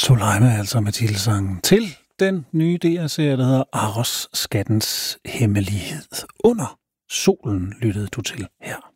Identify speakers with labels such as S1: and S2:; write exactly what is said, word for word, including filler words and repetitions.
S1: Soleima, altså med titelsangen til den nye D R-serie, der hedder Aros, skattens hemmelighed. Under solen lyttede du til her.